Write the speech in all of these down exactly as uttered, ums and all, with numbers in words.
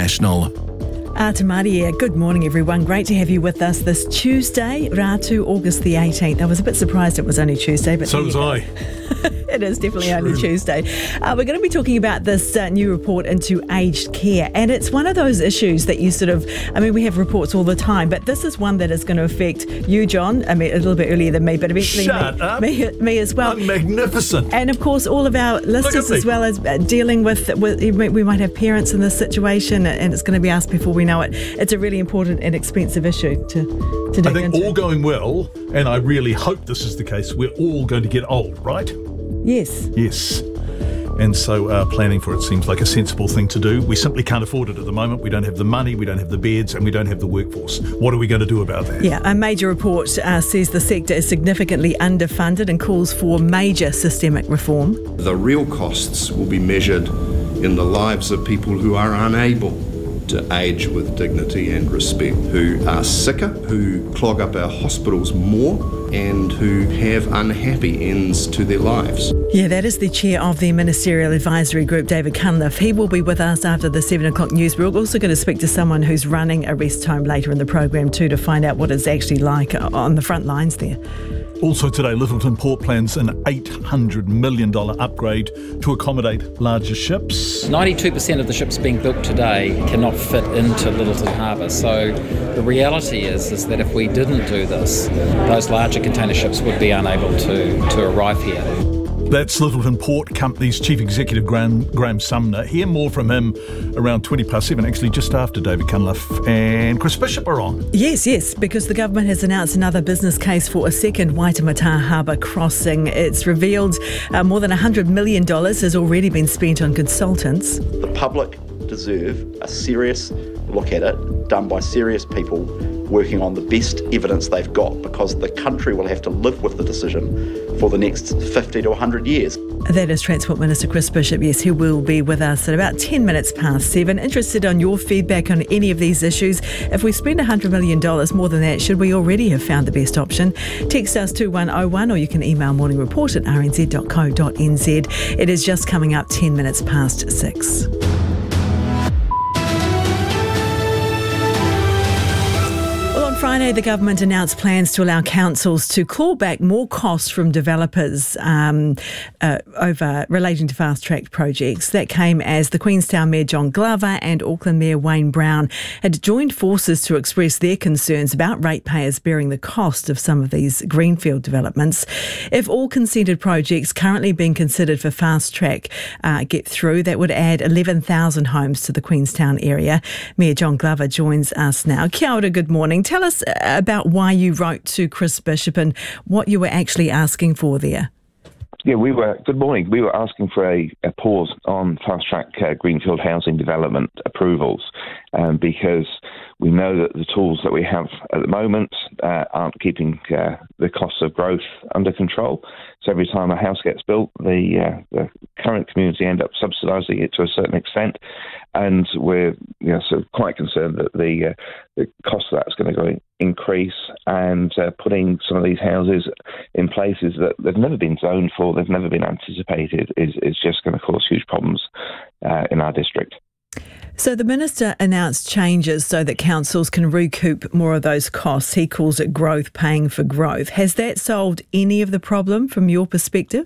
International. Uh, Te Maria, good morning everyone. Great to have you with us this Tuesday, Ratu, August the eighteenth. I was a bit surprised it was only Tuesday, but so was I. It is definitely True. only Tuesday. Uh, we're going to be talking about this uh, new report into aged care, and it's one of those issues that you sort of, I mean, we have reports all the time, but this is one that is going to affect you, John. I mean, a little bit earlier than me, but eventually Shut me, up. me, me as well. I'm magnificent. And of course, all of our listeners, as well as uh, dealing with, with, we might have parents in this situation, and it's going to be asked before we know it. It's a really important and expensive issue to, to dig I think into. all going well, and I really hope this is the case, we're all going to get old, right? Yes. Yes. And so uh, planning for it seems like a sensible thing to do. We simply can't afford it at the moment. We don't have the money, we don't have the beds, and we don't have the workforce. What are we going to do about that? Yeah, a major report uh, says the sector is significantly underfunded and calls for major systemic reform. The real costs will be measured in the lives of people who are unable to age with dignity and respect, who are sicker, who clog up our hospitals more, and who have unhappy ends to their lives. Yeah, that is the chair of the Ministerial Advisory Group, David Cunliffe. He will be with us after the seven o'clock news. We're also going to speak to someone who's running a rest home later in the program too, to find out what it's actually like on the front lines there. Also today, Littleton Port plans an eight hundred million dollars upgrade to accommodate larger ships. ninety-two percent of the ships being built today cannot fit into Littleton Harbour. So the reality is, is that if we didn't do this, those larger container ships would be unable to, to arrive here. That's Littleton Port Company's Chief Executive Graham, Graham Sumner. Hear more from him around twenty past seven, actually just after David Cunliffe and Chris Bishop are on. Yes, yes, because the government has announced another business case for a second Waitemata Harbour crossing. It's revealed uh, more than one hundred million dollars has already been spent on consultants. The public deserve a serious look at it, done by serious people working on the best evidence they've got, because the country will have to live with the decision for the next fifty to one hundred years. That is Transport Minister Chris Bishop. Yes, he will be with us at about ten minutes past seven. Interested on your feedback on any of these issues. If we spend one hundred million dollars, more than that, should we already have found the best option? Text us two one oh one, or you can email morning report at r n z dot co dot n z. It is just coming up ten minutes past six. Friday, the government announced plans to allow councils to claw back more costs from developers um, uh, over relating to fast-track projects. That came as the Queenstown Mayor John Glover and Auckland Mayor Wayne Brown had joined forces to express their concerns about ratepayers bearing the cost of some of these greenfield developments. If all consented projects currently being considered for fast-track uh, get through, that would add eleven thousand homes to the Queenstown area. Mayor John Glover joins us now. Kia ora, good morning. Tell us about why you wrote to Chris Bishop and what you were actually asking for there. Yeah, we were, good morning. We were asking for a, a pause on fast-track uh, greenfield housing development approvals um, because we know that the tools that we have at the moment uh, aren't keeping uh, the costs of growth under control. So every time a house gets built, the, uh, the current community end up subsidising it to a certain extent, and we're you know, sort of quite concerned that the, uh, the cost of that is going to go increase, and uh, putting some of these houses in places that they've never been zoned for, they've never been anticipated, is, is just going to cause huge problems uh, in our district. So the Minister announced changes so that councils can recoup more of those costs. He calls it growth paying for growth. Has that solved any of the problem from your perspective?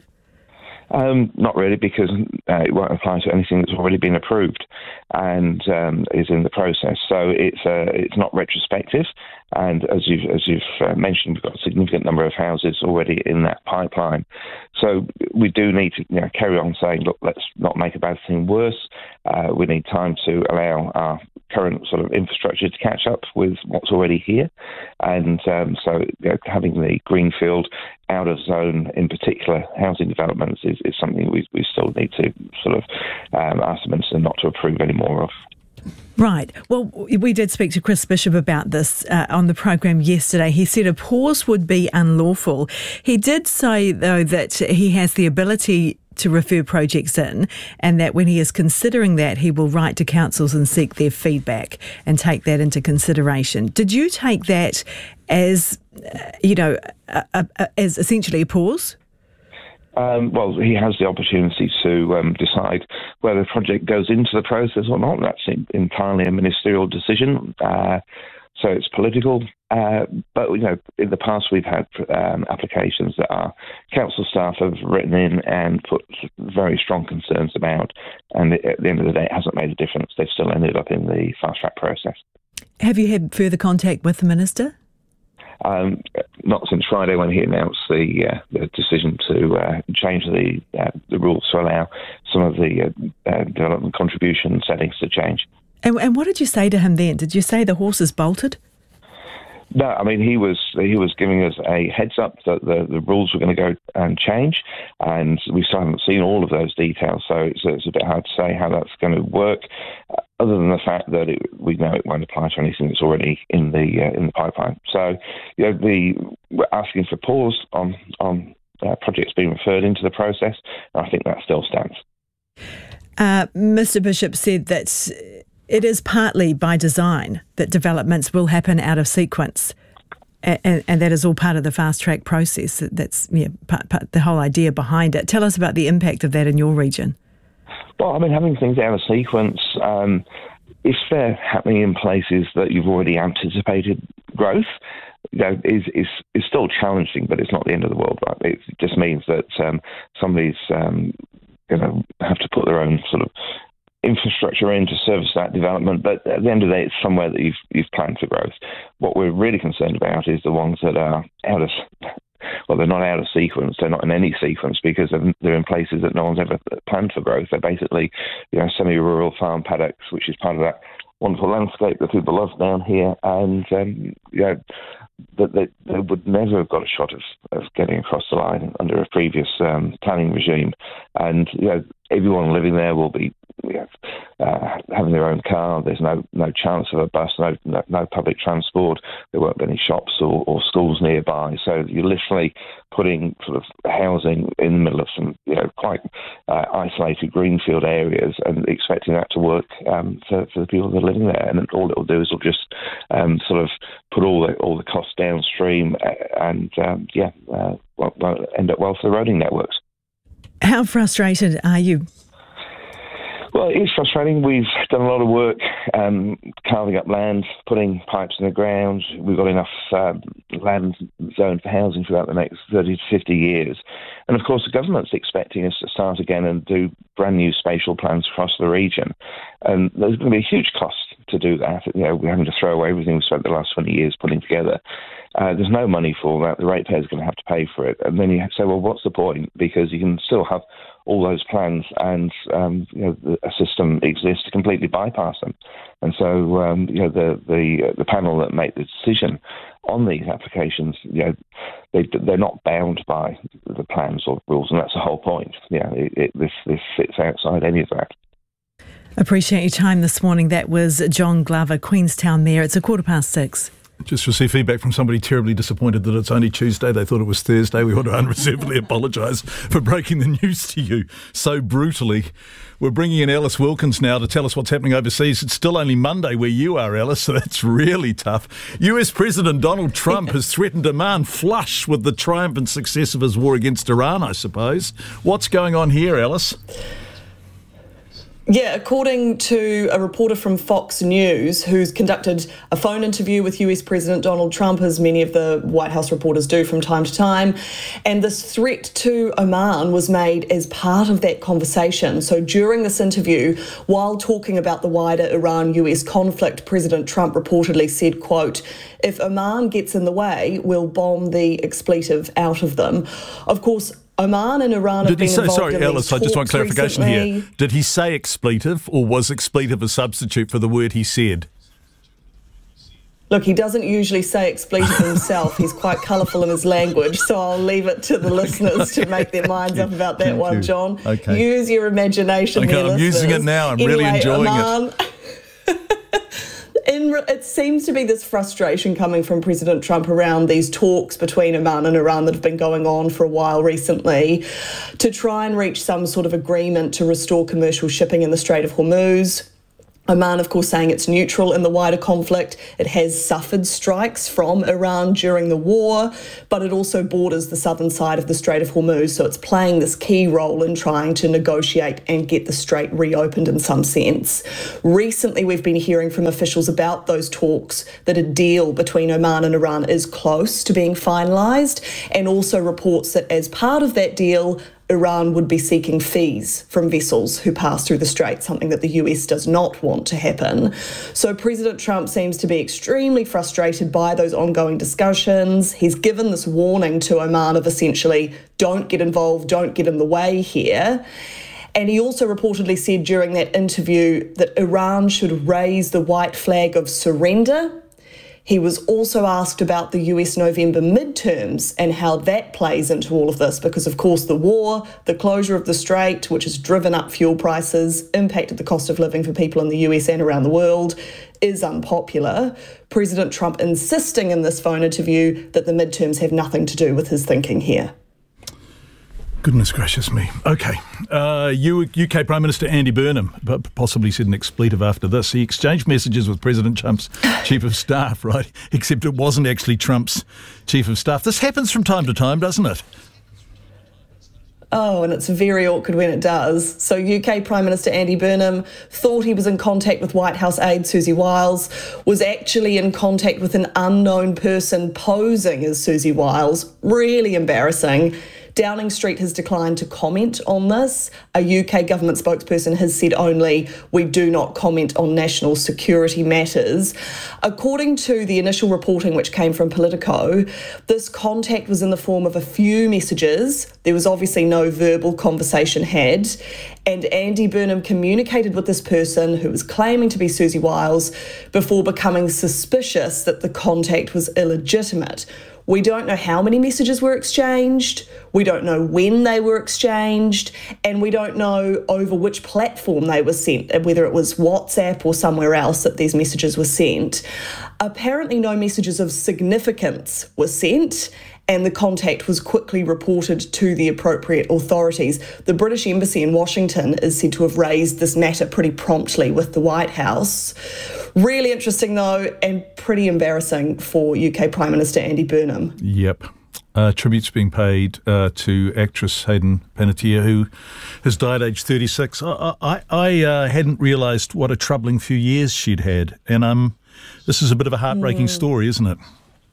Um, not really, because uh, it won't apply to anything that's already been approved and um, is in the process. So it's uh, it's not retrospective. And as you've, as you've uh, mentioned, we've got a significant number of houses already in that pipeline. So we do need to you know, carry on saying, look, let's not make a bad thing worse. Uh, we need time to allow our current sort of infrastructure to catch up with what's already here. And um, so you know, having the greenfield out of zone, in particular housing developments, is, is something we, we still need to sort of um, ask the Minister not to approve any more of. Right. Well, we did speak to Chris Bishop about this uh, on the program yesterday. He said a pause would be unlawful. He did say, though, that he has the ability to refer projects in, and that when he is considering that, he will write to councils and seek their feedback and take that into consideration. Did you take that as, uh, you know, a, a, a, as essentially a pause? Um, well, he has the opportunity to um, decide whether the project goes into the process or not. That's entirely a ministerial decision, uh, so it's political. Uh, but, you know, in the past we've had um, applications that our council staff have written in and put very strong concerns about, and at the end of the day it hasn't made a difference. They've still ended up in the fast-track process. Have you had further contact with the Minister? Um, not since Friday when he announced the, uh, the decision to uh, change the uh, the rules to allow some of the uh, uh, development contribution settings to change. And, and what did you say to him then? Did you say the horses bolted? No, I mean, he was he was giving us a heads up that the, the rules were going to go and change, and we still haven't seen all of those details, so it's, it's a bit hard to say how that's going to work, uh, other than the fact that it, we know it won't apply to anything that's already in the uh, in the pipeline. So, you know, the we're asking for pause on on uh, projects being referred into the process, and I think that still stands. Uh, Mister Bishop said that it is partly by design that developments will happen out of sequence, and, and that is all part of the fast-track process. That's yeah, part, part, the whole idea behind it. Tell us about the impact of that in your region. Well, I mean, having things out of sequence, um, if they're happening in places that you've already anticipated growth, you know, is, is, is still challenging, but it's not the end of the world. Right? It just means that um, somebody's um, going to have to put their own sort of infrastructure in to service that development, but at the end of the day, it's somewhere that you've you've planned for growth. What we're really concerned about is the ones that are out of, well, they're not out of sequence, they're not in any sequence because they're in places that no one's ever planned for growth. They're basically, you know, semi-rural farm paddocks, which is part of that wonderful landscape that people love down here, and um, you know, that they, they would never have got a shot of, of getting across the line under a previous um, planning regime. And you know, everyone living there will be you know, uh, having their own car. There's no no chance of a bus, no no, no public transport. There won't be any shops or, or schools nearby. So you're literally putting sort of housing in the middle of some you know quite uh, isolated greenfield areas and expecting that to work um, for, for the people that are living there. And all it'll do is it'll just um, sort of put all the all the costs downstream and um, yeah, uh, won't end up well for the roading networks. How frustrated are you? Well, it is frustrating. We've done a lot of work um, carving up land, putting pipes in the ground. We've got enough um, land zoned for housing for about the next thirty to fifty years. And of course, the government's expecting us to start again and do brand new spatial plans across the region. And there's going to be a huge cost to do that. You know, we're having to throw away everything we've spent the last twenty years putting together. Uh, there's no money for that. The ratepayers are going to have to pay for it. And then you say, well, what's the point? Because you can still have all those plans and um, you know, a system exists to completely bypass them. And so um, you know, the the, the panel that make the decision on these applications, you know, they, they're not bound by the plans or rules, and that's the whole point. Yeah, it, it, this this sits outside any of that. Appreciate your time this morning. That was John Glover, Queenstown Mayor. It's a quarter past six. Just received feedback from somebody terribly disappointed that it's only Tuesday. They thought it was Thursday. We want to unreservedly apologise for breaking the news to you so brutally. We're bringing in Alice Wilkins now to tell us what's happening overseas. It's still only Monday where you are, Alice, so that's really tough. U S President Donald Trump has threatened Iran flush with the triumphant success of his war against Iran, I suppose. What's going on here, Alice? Yeah, according to a reporter from Fox News who's conducted a phone interview with U S President Donald Trump, as many of the White House reporters do from time to time, and this threat to Oman was made as part of that conversation. So during this interview, while talking about the wider Iran-U S conflict, President Trump reportedly said, quote, "If Oman gets in the way, we'll bomb the expletive out of them." Of course, Oman and Iran have Did been he say, involved sorry, in Alice, I just want clarification recently. here. Did he say expletive, or was expletive a substitute for the word he said? Look, he doesn't usually say expletive himself. He's quite colourful in his language, so I'll leave it to the listeners to make their minds up about that Thank one, you. John. Okay. Use your imagination Okay, here, I'm listeners. using it now. I'm anyway, really enjoying Oman, it. In, it seems to be this frustration coming from President Trump around these talks between Oman and Iran that have been going on for a while recently to try and reach some sort of agreement to restore commercial shipping in the Strait of Hormuz. Oman, of course, saying it's neutral in the wider conflict. It has suffered strikes from Iran during the war, but it also borders the southern side of the Strait of Hormuz, so it's playing this key role in trying to negotiate and get the strait reopened in some sense. Recently, we've been hearing from officials about those talks that a deal between Oman and Iran is close to being finalised, and also reports that as part of that deal, Iran would be seeking fees from vessels who pass through the strait, something that the U S does not want to happen. So President Trump seems to be extremely frustrated by those ongoing discussions. He's given this warning to Oman of essentially, don't get involved, don't get in the way here. And he also reportedly said during that interview that Iran should raise the white flag of surrender. He was also asked about the U S November midterms and how that plays into all of this, because, of course, the war, the closure of the strait, which has driven up fuel prices, impacted the cost of living for people in the U S and around the world, is unpopular. President Trump insisting in this phone interview that the midterms have nothing to do with his thinking here. Goodness gracious me. OK. Uh, U K Prime Minister Andy Burnham possibly said an expletive after this. He exchanged messages with President Trump's Chief of Staff, right? Except it wasn't actually Trump's Chief of Staff. This happens from time to time, doesn't it? Oh, and it's very awkward when it does. So U K Prime Minister Andy Burnham thought he was in contact with White House aide Susie Wiles, was actually in contact with an unknown person posing as Susie Wiles. Really embarrassing. Downing Street has declined to comment on this. A U K government spokesperson has said only, we do not comment on national security matters. According to the initial reporting which came from Politico, this contact was in the form of a few messages. There was obviously no verbal conversation had. And Andy Burnham communicated with this person who was claiming to be Susie Wiles before becoming suspicious that the contact was illegitimate. We don't know how many messages were exchanged, we don't know when they were exchanged, and we don't know over which platform they were sent, whether it was WhatsApp or somewhere else that these messages were sent. Apparently no messages of significance were sent, and the contact was quickly reported to the appropriate authorities. The British Embassy in Washington is said to have raised this matter pretty promptly with the White House. Really interesting, though, and pretty embarrassing for U K Prime Minister Andy Burnham. Yep. Uh, tributes being paid uh, to actress Hayden Panettiere, who has died aged thirty-six. I, I, I uh, hadn't realised what a troubling few years she'd had. And um, this is a bit of a heartbreaking mm. story, isn't it?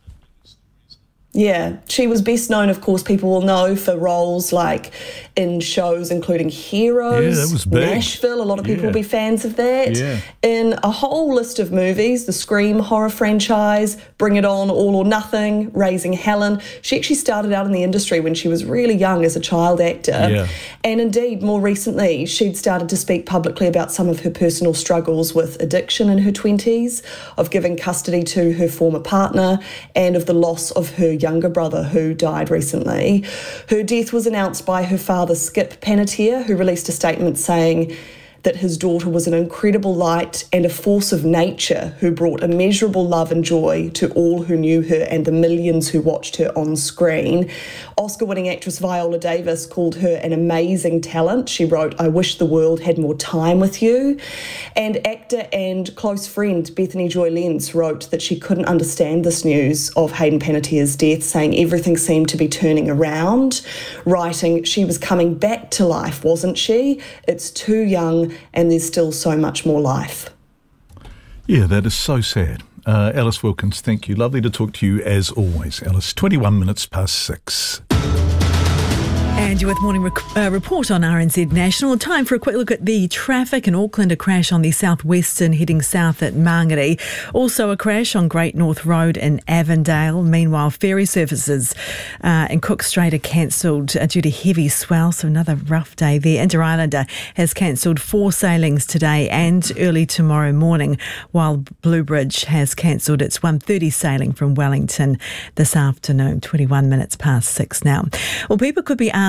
Yeah, she was best known, of course, people will know for roles like in shows including Heroes, yeah, that was big. Nashville, a lot of people yeah. will be fans of that. Yeah. In a whole list of movies, the Scream horror franchise, Bring It On, All or Nothing, Raising Helen. She actually started out in the industry when she was really young as a child actor. Yeah. And indeed, more recently, she'd started to speak publicly about some of her personal struggles with addiction in her twenties, of giving custody to her former partner, and of the loss of her younger brother who died recently. Her death was announced by her father, Skip Panettiere, who released a statement saying that his daughter was an incredible light and a force of nature who brought immeasurable love and joy to all who knew her and the millions who watched her on screen. Oscar-winning actress Viola Davis called her an amazing talent. She wrote, "I wish the world had more time with you." And actor and close friend Bethany Joy Lenz wrote that she couldn't understand this news of Hayden Panettiere's death, saying everything seemed to be turning around, writing, "She was coming back to life, wasn't she? It's too young, and there's still so much more life." Yeah, that is so sad. Uh, Alice Wilkins, thank you. Lovely to talk to you as always, Alice. twenty-one minutes past six. And you're with Morning rec- uh, Report on R N Z National. Time for a quick look at the traffic in Auckland. A crash on the southwestern heading south at Mangere. Also a crash on Great North Road in Avondale. Meanwhile, ferry services uh, in Cook Strait are cancelled uh, due to heavy swell. So another rough day there. Inter-Islander has cancelled four sailings today and early tomorrow morning, while Bluebridge has cancelled its one thirty sailing from Wellington this afternoon. twenty-one minutes past six now. Well, people could be asked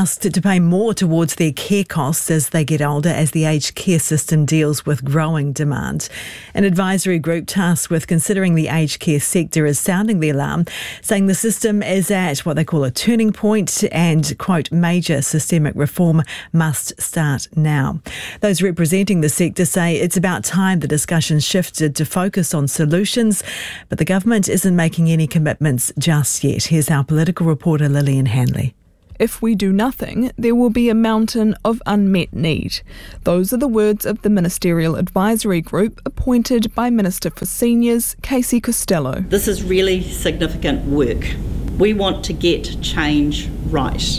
asked to pay more towards their care costs as they get older, as the aged care system deals with growing demand. An advisory group tasked with considering the aged care sector is sounding the alarm, saying the system is at what they call a turning point and, quote, major systemic reform must start now. Those representing the sector say it's about time the discussion shifted to focus on solutions, but the government isn't making any commitments just yet. Here's our political reporter Lillian Hanley. If we do nothing, there will be a mountain of unmet need. Those are the words of the Ministerial Advisory Group appointed by Minister for Seniors, Casey Costello. This is really significant work. We want to get change right.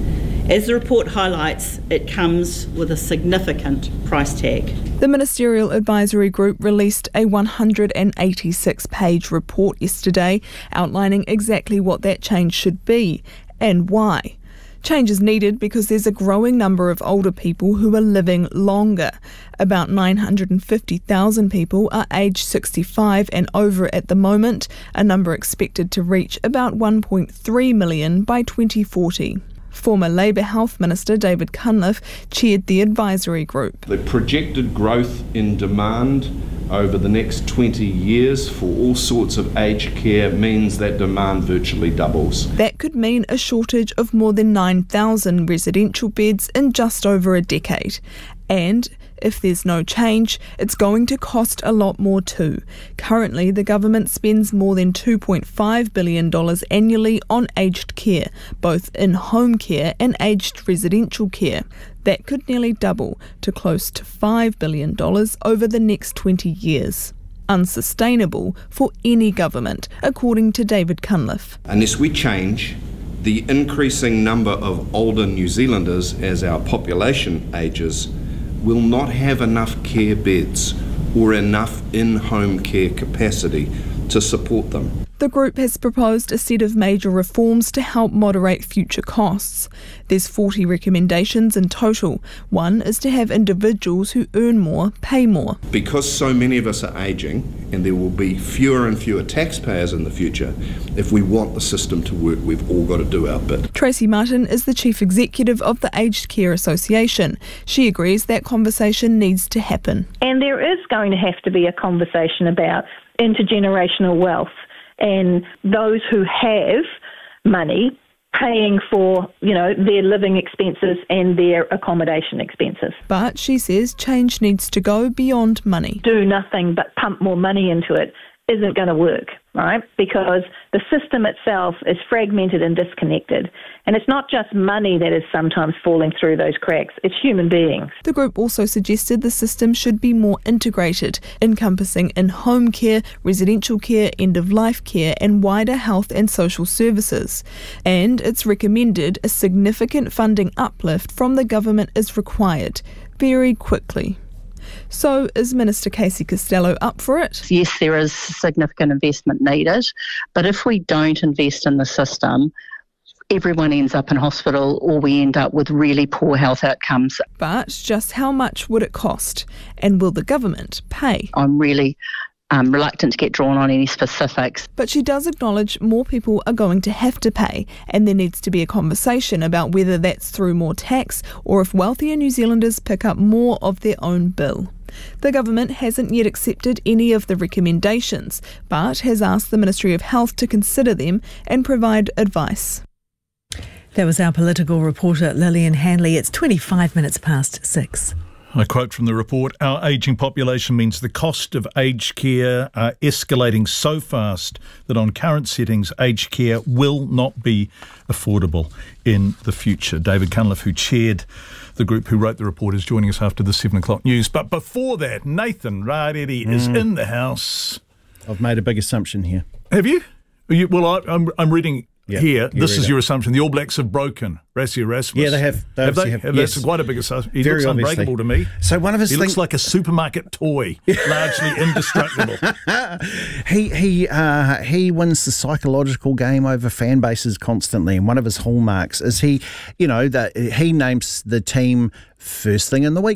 As the report highlights, it comes with a significant price tag. The Ministerial Advisory Group released a one hundred eighty-six page report yesterday outlining exactly what that change should be and why. Change is needed because there's a growing number of older people who are living longer. About nine hundred fifty thousand people are aged sixty-five and over at the moment, a number expected to reach about one point three million by twenty forty. Former Labour Health Minister David Cunliffe chaired the advisory group. The projected growth in demand over the next twenty years for all sorts of aged care means that demand virtually doubles. That could mean a shortage of more than nine thousand residential beds in just over a decade. And if there's no change, it's going to cost a lot more too. Currently, the government spends more than two point five billion dollars annually on aged care, both in home care and aged residential care. That could nearly double to close to five billion dollars over the next twenty years. Unsustainable for any government, according to David Cunliffe. Unless we change the increasing number of older New Zealanders as our population ages, will not have enough care beds or enough in-home care capacity to support them. The group has proposed a set of major reforms to help moderate future costs. There's forty recommendations in total. One is to have individuals who earn more pay more. Because so many of us are ageing and there will be fewer and fewer taxpayers in the future, if we want the system to work, we've all got to do our bit. Tracy Martin is the Chief Executive of the Aged Care Association. She agrees that conversation needs to happen. And there is going to have to be a conversation about intergenerational wealth and those who have money paying for, you know, their living expenses and their accommodation expenses. But she says change needs to go beyond money. Do nothing but pump more money into it isn't going to work, right? Because the system itself is fragmented and disconnected. And it's not just money that is sometimes falling through those cracks, it's human beings. The group also suggested the system should be more integrated, encompassing in-home care, residential care, end-of-life care and wider health and social services. And it's recommended a significant funding uplift from the government is required, very quickly. So is Minister Casey Costello up for it? Yes, there is significant investment needed, but if we don't invest in the system, everyone ends up in hospital or we end up with really poor health outcomes. But just how much would it cost? And will the government pay? I'm really um, reluctant to get drawn on any specifics. But she does acknowledge more people are going to have to pay, and there needs to be a conversation about whether that's through more tax or if wealthier New Zealanders pick up more of their own bill. The government hasn't yet accepted any of the recommendations, but has asked the Ministry of Health to consider them and provide advice. That was our political reporter Lillian Hanley. It's twenty-five minutes past six. I quote from the report, "Our ageing population means the cost of aged care are escalating so fast that on current settings, aged care will not be affordable in the future." David Cunliffe, who chaired the group who wrote the report, is joining us after the seven o'clock news. But before that, Nathan Rarere mm. is in the house. I've made a big assumption here. Have you? you well, I, I'm, I'm reading... Yep, here, this is it. your assumption. The All Blacks have broken Rassie Erasmus. Yeah, they have. They have they? have That's yes. quite a big assumption. He Very looks obviously. unbreakable to me. So one of his he thing- looks like a supermarket toy, largely indestructible. he he uh, he wins the psychological game over fan bases constantly, and one of his hallmarks is he, you know, that he names the team first thing in the week.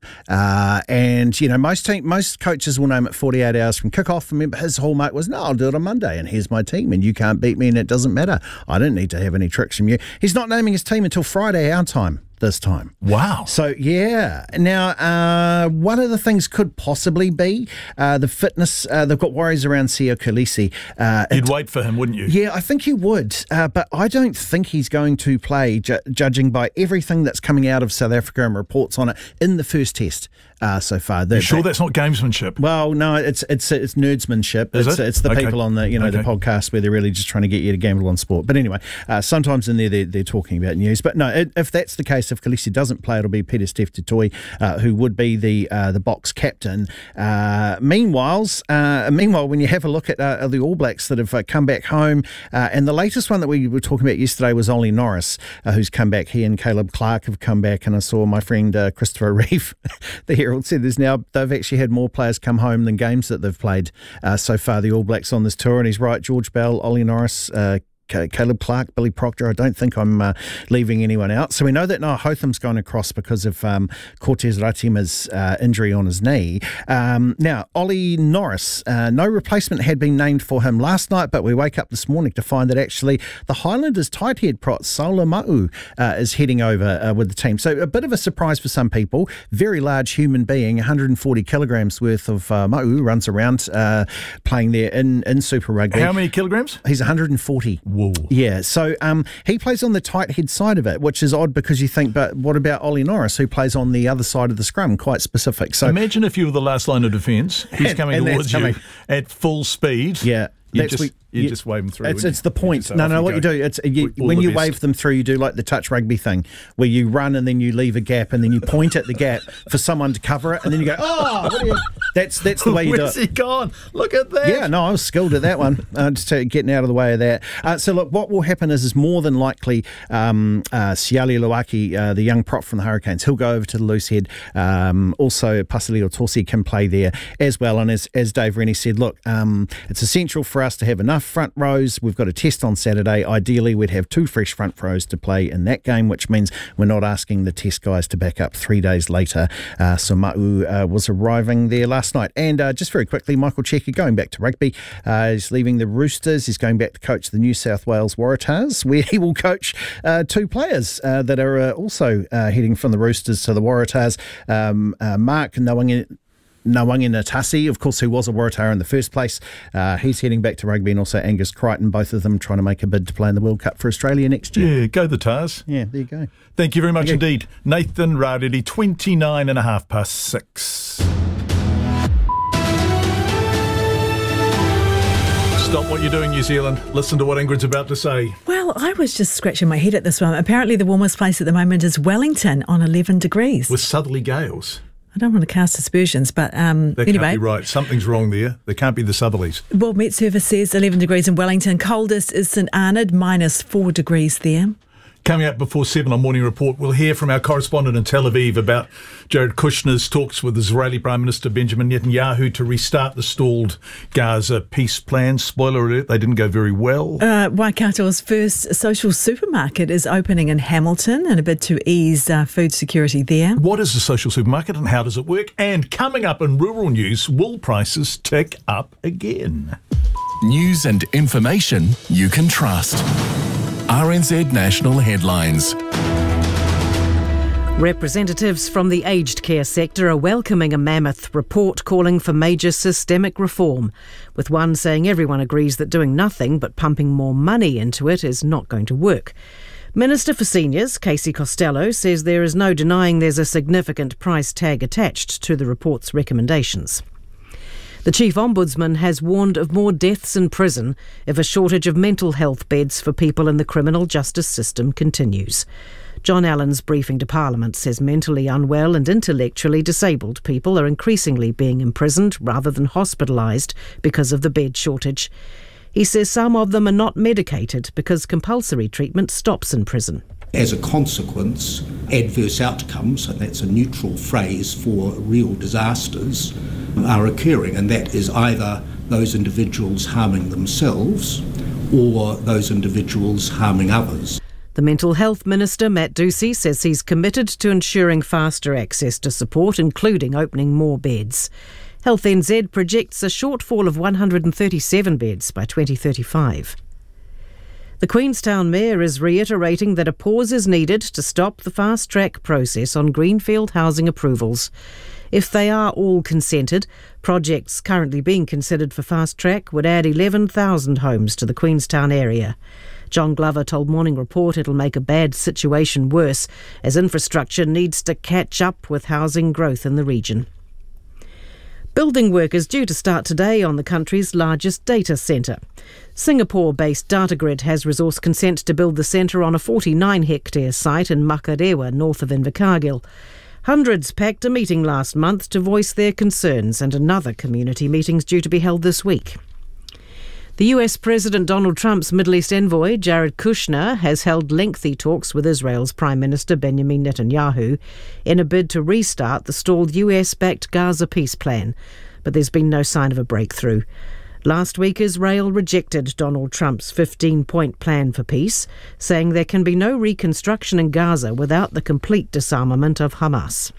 Uh, and, you know, most team, most coaches will name it forty-eight hours from kickoff. Remember, his hallmark was, no, I'll do it on Monday, and here's my team, and you can't beat me, and it doesn't matter. I don't need to have any tricks from you. He's not naming his team until Friday, our time. This time. Wow. So, yeah. Now, uh, one of the things could possibly be uh, the fitness. Uh, they've got worries around Sio Kolisi. Uh, You'd wait for him, wouldn't you? Yeah, I think you would. Uh, but I don't think he's going to play, ju- judging by everything that's coming out of South Africa and reports on it in the first test uh, so far. You sure that's not gamesmanship? Well, no, it's it's it's nerdsmanship. Is it's, it? it's the Okay. people on the you know Okay. the podcast where they're really just trying to get you to gamble on sport. But anyway, uh, sometimes in there they're, they're talking about news. But no, it, if that's the case, if Kolisi doesn't play, it'll be Peter Steph Tutoi, uh, who would be the uh, the box captain. Uh, meanwhile, uh, meanwhile, when you have a look at uh, the All Blacks that have uh, come back home, uh, and the latest one that we were talking about yesterday was Ollie Norris, uh, who's come back. He and Caleb Clark have come back, and I saw my friend uh, Christopher Reeve, the Herald, said there's now they've actually had more players come home than games that they've played uh, so far, the All Blacks on this tour. And he's right, George Bell, Ollie Norris, uh, Caleb Clark, Billy Proctor. I don't think I'm uh, leaving anyone out. So we know that Noah Hotham's gone across because of um, Cortez Ratima's uh, injury on his knee. Um, now, Ollie Norris, uh, no replacement had been named for him last night, but we wake up this morning to find that actually the Highlanders tight head prop, Saula Ma'u, uh, is heading over uh, with the team. So a bit of a surprise for some people. Very large human being, one hundred forty kilograms worth of uh, Ma'u runs around uh, playing there in, in Super Rugby. How many kilograms? He's one hundred forty. Whoa. Yeah, so um, he plays on the tight head side of it, which is odd because you think, but what about Ollie Norris, who plays on the other side of the scrum? Quite specific. So imagine if you were the last line of defence. He's and, coming and towards coming. you at full speed. Yeah. You That's just, we, you you, just wave them through. It's, you? it's the point. You No, no, off what you go. do, it's you, All when the you best. wave them through, you do like the touch rugby thing, where you run and then you leave a gap and then you point at the gap for someone to cover it, and then you go, oh, what are you? That's that's the way you do Where's it. he gone? Look at that. Yeah, no, I was skilled at that one, uh, just uh, getting out of the way of that. Uh, so, look, what will happen is, is more than likely um, uh, Siali Luaki, uh, the young prop from the Hurricanes, he'll go over to the loose head. Um, also, Pasilio Torsi can play there as well. And as, as Dave Rennie said, look, um, it's essential for us to have enough front rows. We've got a test on Saturday. Ideally, we'd have two fresh front rows to play in that game, which means we're not asking the test guys to back up three days later. Uh, so Ma'u uh, was arriving there last night. And uh, just very quickly, Michael Cheika going back to rugby. Uh, he's leaving the Roosters. He's going back to coach the New South Wales Waratahs, where he will coach uh, two players uh, that are uh, also uh, heading from the Roosters to the Waratahs. Um, uh, Mark Nawangi Nawangi Natasi, of course, who was a Waratah in the first place. Uh, he's heading back to rugby, and also Angus Crichton, both of them trying to make a bid to play in the World Cup for Australia next year. Yeah, go the Tars. Yeah, there you go. Thank you very much Okay. indeed. Nathan Raredi, twenty-nine and a half past six. Stop what you're doing, New Zealand. Listen to what Ingrid's about to say. Well, I was just scratching my head at this one. Apparently the warmest place at the moment is Wellington on eleven degrees. With southerly gales. I don't want to cast aspersions, but um, That anyway. can't be right. Something's wrong there. There can't be the southerlies. Well, Met Service says eleven degrees in Wellington. Coldest is St Arnaud, minus four degrees there. Coming up before seven on Morning Report, we'll hear from our correspondent in Tel Aviv about Jared Kushner's talks with Israeli Prime Minister Benjamin Netanyahu to restart the stalled Gaza peace plan. Spoiler alert, they didn't go very well. Uh, Waikato's first social supermarket is opening in Hamilton in a bid to ease uh, food security there. What is a social supermarket and how does it work? And coming up in rural news, wool prices tick up again. News and information you can trust. R N Z National Headlines. Representatives from the aged care sector are welcoming a mammoth report calling for major systemic reform, with one saying everyone agrees that doing nothing but pumping more money into it is not going to work. Minister for Seniors, Casey Costello, says there is no denying there's a significant price tag attached to the report's recommendations. The Chief Ombudsman has warned of more deaths in prison if a shortage of mental health beds for people in the criminal justice system continues. John Allen's briefing to Parliament says mentally unwell and intellectually disabled people are increasingly being imprisoned rather than hospitalised because of the bed shortage. He says some of them are not medicated because compulsory treatment stops in prison. As a consequence, adverse outcomes, and that's a neutral phrase for real disasters, are occurring, and that is either those individuals harming themselves or those individuals harming others. The Mental Health Minister, Matt Ducey, says he's committed to ensuring faster access to support, including opening more beds. Health N Z projects a shortfall of one hundred thirty-seven beds by twenty thirty-five. The Queenstown Mayor is reiterating that a pause is needed to stop the fast-track process on greenfield housing approvals. If they are all consented, projects currently being considered for fast-track would add eleven thousand homes to the Queenstown area. John Glover told Morning Report it'll make a bad situation worse, as infrastructure needs to catch up with housing growth in the region. Building work is due to start today on the country's largest data centre. Singapore-based Datagrid has resource consent to build the centre on a forty-nine hectare site in Makarewa, north of Invercargill. Hundreds packed a meeting last month to voice their concerns, and another community meeting's due to be held this week. The U S President Donald Trump's Middle East envoy, Jared Kushner, has held lengthy talks with Israel's Prime Minister Benjamin Netanyahu in a bid to restart the stalled U S-backed Gaza peace plan, but there's been no sign of a breakthrough. Last week, Israel rejected Donald Trump's fifteen-point plan for peace, saying there can be no reconstruction in Gaza without the complete disarmament of Hamas.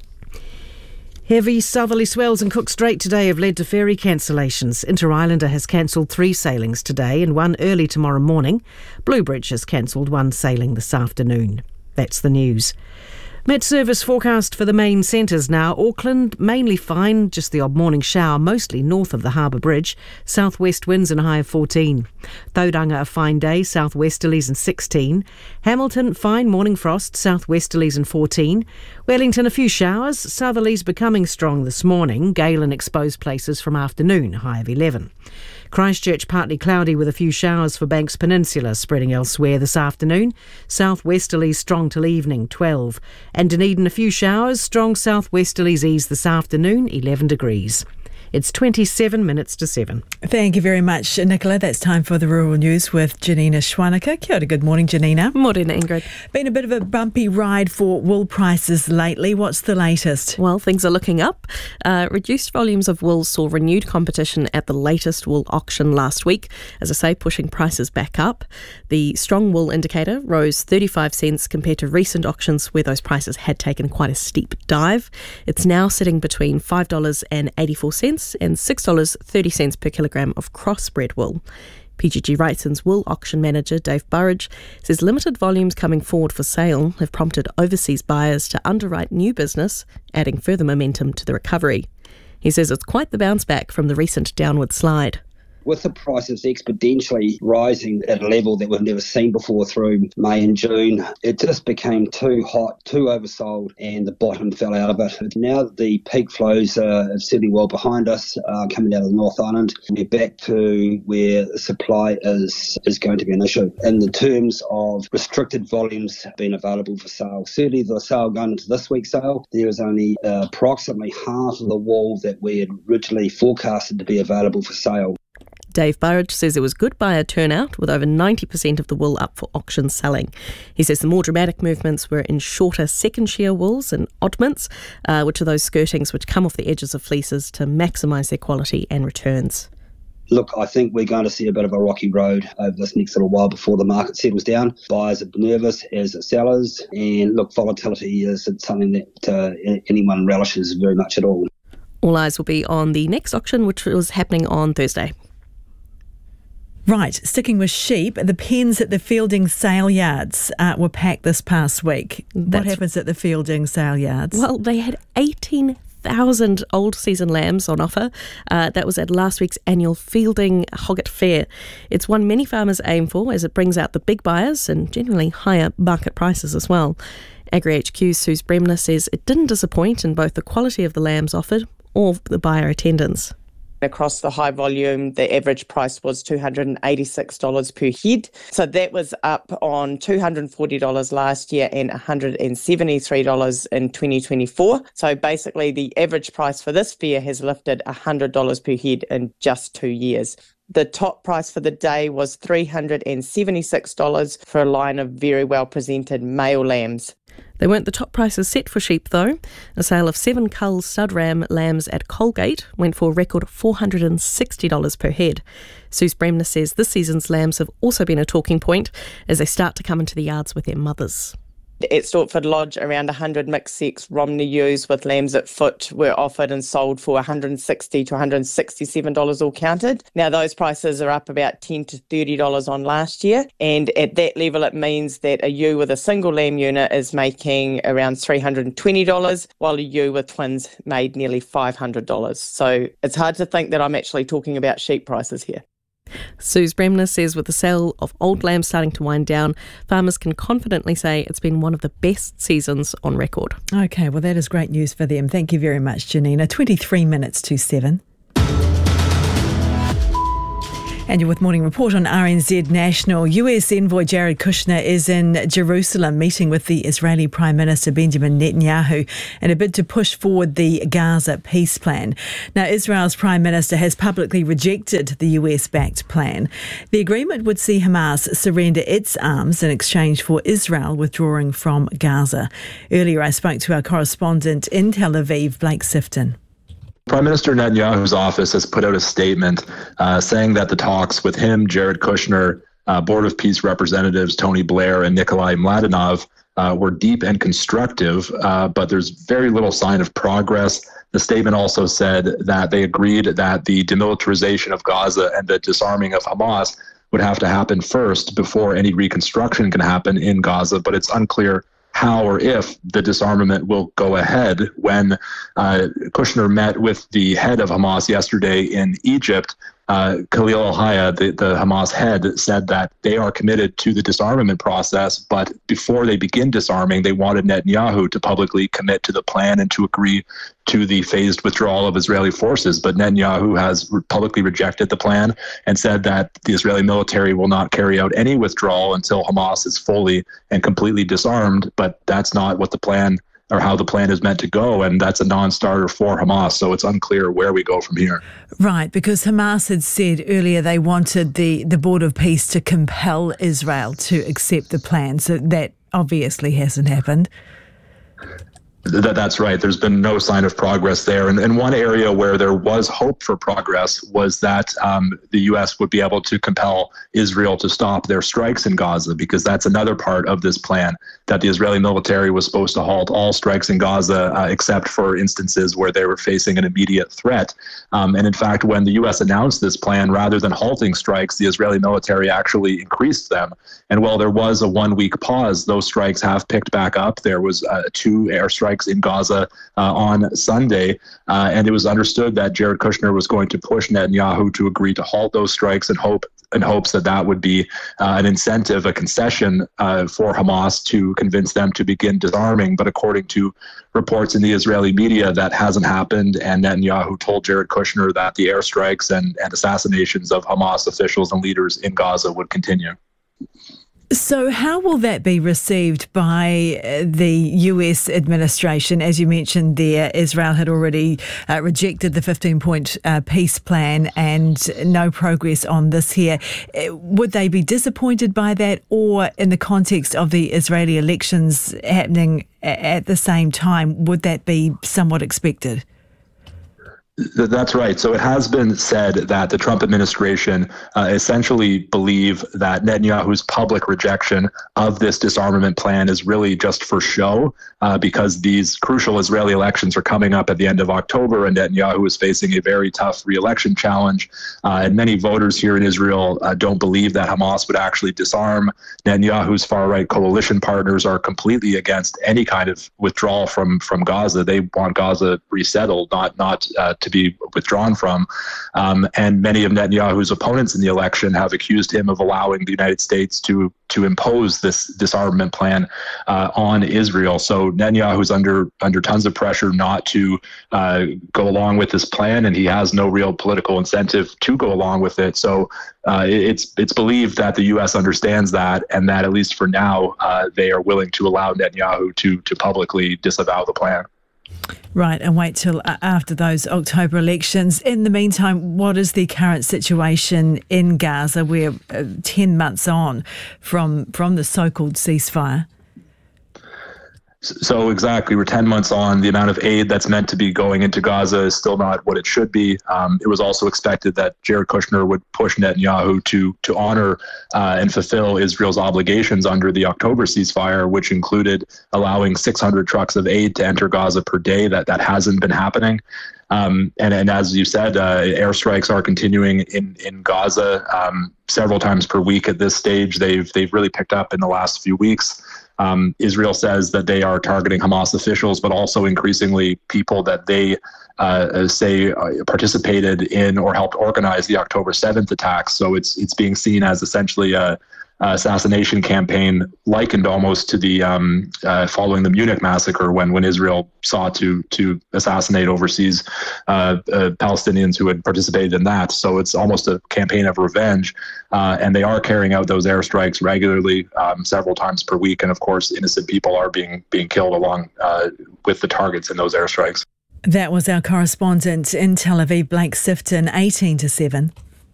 Heavy southerly swells in Cook Strait today have led to ferry cancellations. Inter-Islander has cancelled three sailings today and one early tomorrow morning. Bluebridge has cancelled one sailing this afternoon. That's the news. Met Service forecast for the main centres now. Auckland, mainly fine, just the odd morning shower, mostly north of the Harbour Bridge. Southwest winds and a high of fourteen. Tauranga, a fine day, southwesterlies and sixteen. Hamilton, fine morning frost, southwesterlies and fourteen. Wellington, a few showers, southerlies becoming strong this morning. Gale in exposed places from afternoon, high of eleven. Christchurch, partly cloudy with a few showers for Banks Peninsula, spreading elsewhere this afternoon. Southwesterlies strong till evening, twelve. And Dunedin, a few showers, strong southwesterlies ease this afternoon, eleven degrees. It's twenty-seven minutes to seven. Thank you very much, Nicola. That's time for the Rural News with Janina Schwanica. Kia ora, good morning, Janina. Morning, Ingrid. Been a bit of a bumpy ride for wool prices lately. What's the latest? Well, things are looking up. Uh, reduced volumes of wool saw renewed competition at the latest wool auction last week, as I say, pushing prices back up. The strong wool indicator rose thirty-five cents compared to recent auctions where those prices had taken quite a steep dive. It's now sitting between five dollars and eighty-four cents and six dollars thirty per kilogram of crossbred wool. P G G Wrightson's wool auction manager, Dave Burridge, says limited volumes coming forward for sale have prompted overseas buyers to underwrite new business, adding further momentum to the recovery. He says it's quite the bounce back from the recent downward slide. With the prices exponentially rising at a level that we've never seen before through May and June, it just became too hot, too oversold, and the bottom fell out of it. Now that the peak flows are certainly well behind us, uh, coming out of the North Island, we're back to where supply is, is going to be an issue. In the terms of restricted volumes being available for sale, certainly the sale going into this week's sale, there is only uh, approximately half of the wool that we had originally forecasted to be available for sale. Dave Burridge says there was good buyer turnout, with over ninety percent of the wool up for auction selling. He says the more dramatic movements were in shorter second shear wools and oddments, uh, which are those skirtings which come off the edges of fleeces to maximise their quality and returns. Look, I think we're going to see a bit of a rocky road over this next little while before the market settles down. Buyers are nervous, as are sellers, and look, volatility is something that uh, anyone relishes very much at all. All eyes will be on the next auction, which was happening on Thursday. Right, sticking with sheep, the pens at the Fielding sale yards uh, were packed this past week. That's what happens at the Fielding sale yards? Well, they had eighteen thousand old season lambs on offer. Uh, that was at last week's annual Fielding Hogget Fair. It's one many farmers aim for, as it brings out the big buyers and generally higher market prices as well. Agri H Q's Suze Bremner says it didn't disappoint in both the quality of the lambs offered or the buyer attendance. Across the high volume, the average price was two hundred eighty-six dollars per head. So that was up on two hundred forty dollars last year and one hundred seventy-three dollars in twenty twenty-four. So basically the average price for this fair has lifted one hundred dollars per head in just two years. The top price for the day was three hundred seventy-six dollars for a line of very well presented male lambs. They weren't the top prices set for sheep, though. A sale of seven cull stud ram lambs at Colgate went for a record four hundred sixty dollars per head. Suze Bremner says this season's lambs have also been a talking point as they start to come into the yards with their mothers. At Stortford Lodge, around one hundred mixed sex Romney ewes with lambs at foot were offered and sold for one hundred sixty dollars to one hundred sixty-seven dollars all counted. Now those prices are up about ten dollars to thirty dollars on last year, and at that level it means that a ewe with a single lamb unit is making around three hundred twenty dollars, while a ewe with twins made nearly five hundred dollars. So it's hard to think that I'm actually talking about sheep prices here. Suze Bremner says with the sale of old lambs starting to wind down, farmers can confidently say it's been one of the best seasons on record. OK, well, that is great news for them. Thank you very much, Janina. twenty-three minutes to seven. And you're with Morning Report on R N Z National. U S envoy Jared Kushner is in Jerusalem meeting with the Israeli Prime Minister Benjamin Netanyahu in a bid to push forward the Gaza peace plan. Now, Israel's Prime Minister has publicly rejected the U S-backed plan. The agreement would see Hamas surrender its arms in exchange for Israel withdrawing from Gaza. Earlier, I spoke to our correspondent in Tel Aviv, Blake Sifton. Prime Minister Netanyahu's office has put out a statement uh, saying that the talks with him, Jared Kushner, uh, Board of Peace representatives Tony Blair and Nikolai Mladenov uh, were deep and constructive, uh, but there's very little sign of progress. The statement also said that they agreed that the demilitarization of Gaza and the disarming of Hamas would have to happen first before any reconstruction can happen in Gaza, but it's unclear how or if the disarmament will go ahead. When uh, Kushner met with the head of Hamas yesterday in Egypt, uh, Khalil al-Hayya, the, the Hamas head, said that they are committed to the disarmament process, but before they begin disarming, they wanted Netanyahu to publicly commit to the plan and to agree to the phased withdrawal of Israeli forces. But Netanyahu has publicly rejected the plan and said that the Israeli military will not carry out any withdrawal until Hamas is fully and completely disarmed. But that's not what the plan or how the plan is meant to go, and that's a non-starter for Hamas, so it's unclear where we go from here. Right, because Hamas had said earlier they wanted the, the Board of Peace to compel Israel to accept the plan, so that obviously hasn't happened. That, that's right. There's been no sign of progress there. And, and one area where there was hope for progress was that um, the U S would be able to compel Israel to stop their strikes in Gaza, because that's another part of this plan, that the Israeli military was supposed to halt all strikes in Gaza, uh, except for instances where they were facing an immediate threat. Um, and in fact, when the U S announced this plan, rather than halting strikes, the Israeli military actually increased them. And while there was a one-week pause, those strikes have picked back up. There was uh, two airstrikes in Gaza uh, on Sunday, uh, and it was understood that Jared Kushner was going to push Netanyahu to agree to halt those strikes in hope in hopes that that would be uh, an incentive, a concession uh, for Hamas to convince them to begin disarming. But according to reports in the Israeli media, that hasn't happened, and Netanyahu told Jared Kushner that the airstrikes and, and assassinations of Hamas officials and leaders in Gaza would continue. So how will that be received by the U S administration? As you mentioned there, Israel had already uh, rejected the fifteen-point uh, peace plan and no progress on this here. Would they be disappointed by that, or in the context of the Israeli elections happening at the same time, would that be somewhat expected? That's right. So it has been said that the Trump administration uh, essentially believe that Netanyahu's public rejection of this disarmament plan is really just for show, uh, because these crucial Israeli elections are coming up at the end of October, and Netanyahu is facing a very tough re-election challenge. Uh, and many voters here in Israel uh, don't believe that Hamas would actually disarm. Netanyahu's far-right coalition partners are completely against any kind of withdrawal from, from Gaza. They want Gaza resettled, not, not uh, to be withdrawn from. Um, and many of Netanyahu's opponents in the election have accused him of allowing the United States to to impose this disarmament plan uh, on Israel. So Netanyahu's under under tons of pressure not to uh, go along with this plan, and he has no real political incentive to go along with it. So uh, it's it's believed that the U S understands that, and that at least for now, uh, they are willing to allow Netanyahu to to publicly disavow the plan. Right, and wait till after those October elections. In the meantime, what is the current situation in Gaza? We're uh, ten months on from from the so-called ceasefire. So exactly, we're ten months on. The amount of aid that's meant to be going into Gaza is still not what it should be. Um, it was also expected that Jared Kushner would push Netanyahu to to honor uh, and fulfill Israel's obligations under the October ceasefire, which included allowing six hundred trucks of aid to enter Gaza per day. That that hasn't been happening. Um, and, and as you said, uh, airstrikes are continuing in, in Gaza um, several times per week at this stage. They've they've really picked up in the last few weeks. Um, Israel says that they are targeting Hamas officials, but also increasingly people that they uh, say participated in or helped organize the October seventh attacks. So it's it's being seen as essentially a, a assassination campaign, likened almost to the um, uh, following the Munich massacre, when when Israel sought to to assassinate overseas uh, uh, Palestinians who had participated in that. So it's almost a campaign of revenge, uh, and they are carrying out those airstrikes regularly, um, several times per week. And of course, innocent people are being being killed along uh, with the targets in those airstrikes. That was our correspondent in Tel Aviv, Blake Sifton, eighteen to seven.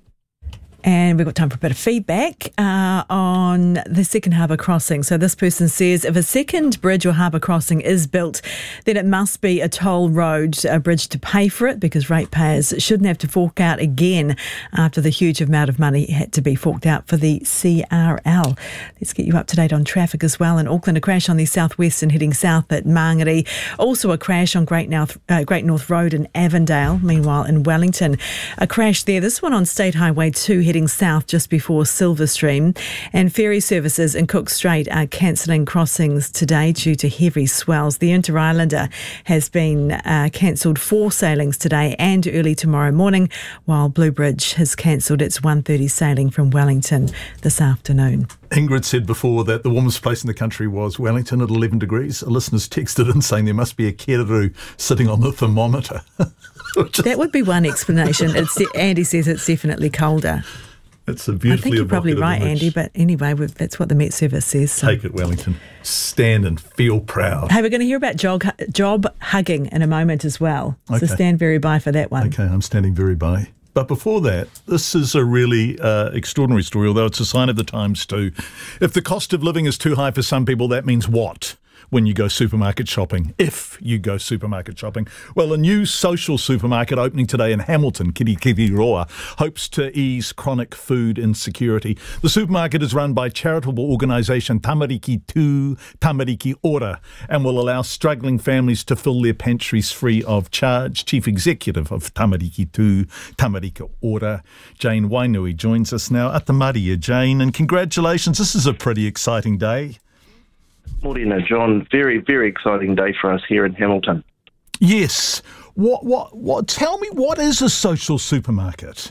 And we've got time for a bit of feedback uh, on the second harbour crossing. So this person says, if a second bridge or harbour crossing is built, then it must be a toll road, a bridge to pay for it, because ratepayers shouldn't have to fork out again after the huge amount of money had to be forked out for the C R L. Let's get you up to date on traffic as well. In Auckland, a crash on the southwestern heading south at Mangere. Also a crash on Great North, uh, Great North Road in Avondale. Meanwhile, in Wellington, a crash there. This one on State Highway two heading south just before Silverstream, and ferry services in Cook Strait are cancelling crossings today due to heavy swells. The Inter-Islander has been uh, cancelled four sailings today and early tomorrow morning, while Blue Bridge has cancelled its one thirty sailing from Wellington this afternoon. Ingrid said before that the warmest place in the country was Wellington at eleven degrees. A listener's texted in saying there must be a kerru sitting on the thermometer. That would be one explanation. It's de- Andy says it's definitely colder. It's a beautifully I think you're probably right, image. Andy, but anyway, that's what the Met Service says. So. Take it, Wellington. Stand and feel proud. Hey, we're going to hear about job, job hugging in a moment as well. Okay. So stand very by for that one. Okay, I'm standing very by. But before that, this is a really uh, extraordinary story, although it's a sign of the times too. If the cost of living is too high for some people, that means what? When you go supermarket shopping, if you go supermarket shopping. Well, a new social supermarket opening today in Hamilton, Kirikiriroa, hopes to ease chronic food insecurity. The supermarket is run by charitable organisation Tamariki Tū, Tamariki Ora, and will allow struggling families to fill their pantries free of charge. Chief Executive of Tamariki Tū, Tamariki Ora, Jane Wainui, joins us now. Ata Maria, Jane, and congratulations. This is a pretty exciting day. Morena, John. Very, very exciting day for us here in Hamilton. Yes. What? What? What? Tell me, what is a social supermarket?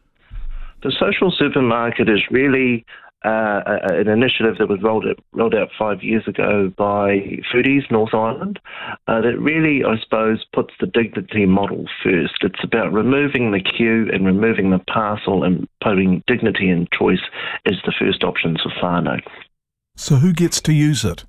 The social supermarket is really uh, a, an initiative that was rolled out, rolled out five years ago by Foodies North Island. Uh, that really, I suppose, puts the dignity model first. It's about removing the queue and removing the parcel and putting dignity and choice as the first options for whānau. So who gets to use it?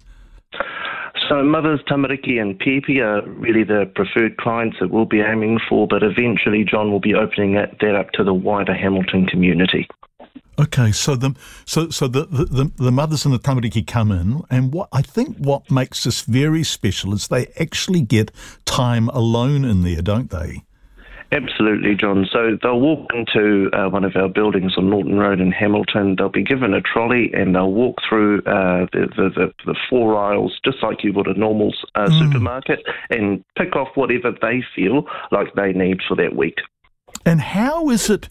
So mothers, tamariki and pipi are really the preferred clients that we'll be aiming for, but eventually John will be opening that, that up to the wider Hamilton community. Okay, so the so so the, the, the mothers and the tamariki come in, and what I think what makes this very special is they actually get time alone in there, don't they? Absolutely, John. So they'll walk into uh, one of our buildings on Norton Road in Hamilton. They'll be given a trolley and they'll walk through uh, the, the, the, the four aisles, just like you would a normal uh, mm. supermarket, and pick off whatever they feel like they need for that week. And how is it...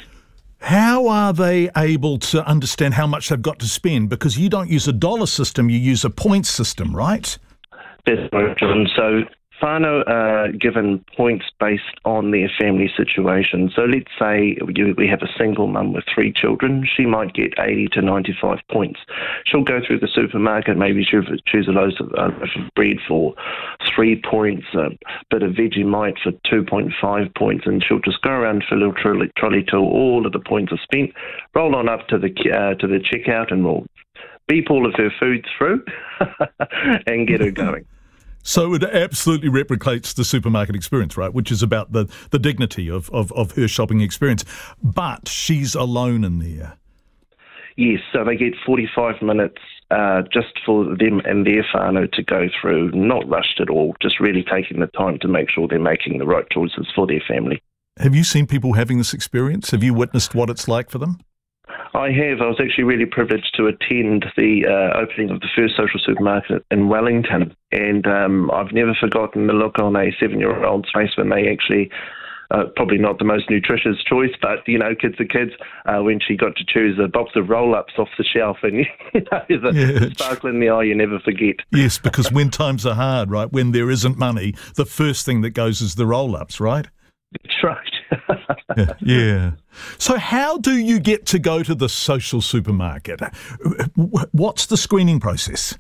How are they able to understand how much they've got to spend? Because you don't use a dollar system, you use a point system, right? That's right, John. So whānau are given points based on their family situation. So let's say you, we have a single mum with three children. She might get eighty to ninety-five points. She'll go through the supermarket, maybe she'll choose a loaf of, uh, loaf of bread for three points, a bit of Vegemite for two point five points, and she'll just go around for a little trolley, trolley till all of the points are spent, roll on up to the uh, to the checkout, and we'll beep all of her food through and get her going. So it absolutely replicates the supermarket experience, right, which is about the, the dignity of, of, of her shopping experience. But she's alone in there. Yes, so they get forty-five minutes uh, just for them and their whānau to go through, not rushed at all, just really taking the time to make sure they're making the right choices for their family. Have you seen people having this experience? Have you witnessed what it's like for them? I have. I was actually really privileged to attend the uh, opening of the first social supermarket in Wellington, and um, I've never forgotten the look on a seven-year-old's face when they actually, uh, probably not the most nutritious choice, but, you know, kids are kids, uh, when she got to choose a box of roll-ups off the shelf, and, you know, there's a Yeah. sparkle in the eye you never forget. Yes, because when times are hard, right, when there isn't money, the first thing that goes is the roll-ups, right? That's right. yeah, yeah. So how do you get to go to the social supermarket? What's the screening process?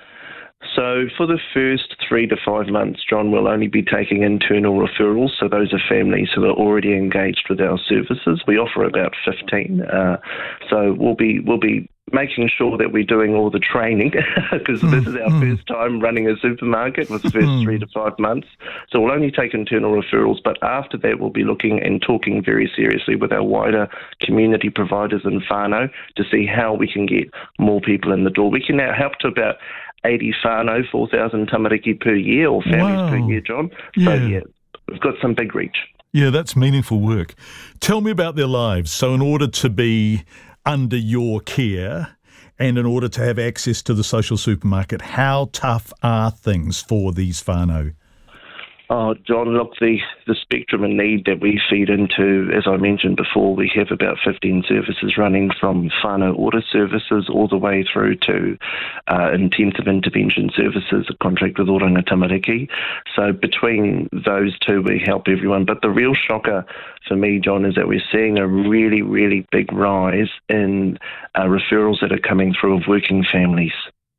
So for the first three to five months, John, will only be taking internal referrals. So those are families who are already engaged with our services. We offer about fifteen. Uh, so we'll be we'll be making sure that we're doing all the training because mm, this is our mm. first time running a supermarket with the first mm. three to five months. So we'll only take internal referrals, but after that we'll be looking and talking very seriously with our wider community providers in whānau to see how we can get more people in the door. We can now help to about eighty whānau, four thousand tamariki per year, or families wow. per year, John. Yeah. So yeah, we've got some big reach. Yeah, that's meaningful work. Tell me about their lives. So in order to be under your care and in order to have access to the social supermarket, how tough are things for these whānau? Oh, John, look, the, the spectrum and need that we feed into, as I mentioned before, we have about fifteen services running from whānau order services all the way through to uh, intensive intervention services, a contract with Oranga Tamariki. So between those two, we help everyone. But the real shocker for me, John, is that we're seeing a really, really big rise in uh, referrals that are coming through of working families.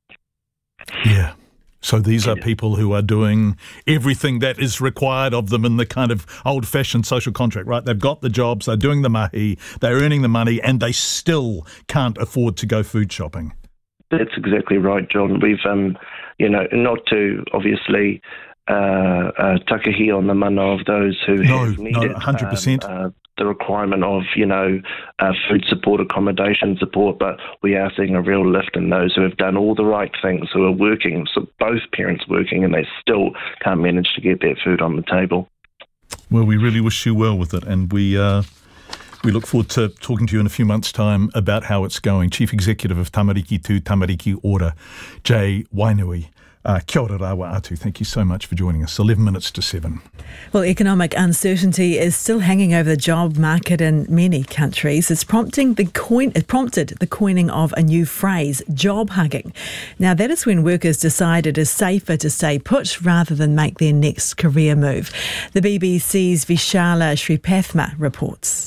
Yeah. So these are people who are doing everything that is required of them in the kind of old-fashioned social contract, right? They've got the jobs, they're doing the mahi, they're earning the money, and they still can't afford to go food shopping. That's exactly right, John. We've, um, you know, not to obviously uh, uh, takahi on the mana of those who no, have needed no, one hundred percent. Um, uh, the requirement of, you know, uh, food support, accommodation support, but we are seeing a real lift in those who have done all the right things, who are working, so both parents working, and they still can't manage to get that food on the table. Well, we really wish you well with it, and we uh, we look forward to talking to you in a few months' time about how it's going. Chief Executive of Tamariki to Tamariki Order, Jay Wainui. Uh, kia ora rawa atu. Thank you so much for joining us. eleven minutes to seven. Well, economic uncertainty is still hanging over the job market in many countries. It's prompting the coin, it prompted the coining of a new phrase, job hugging. Now, that is when workers decide it is safer to stay put rather than make their next career move. The B B C's Vishala Sripathma reports.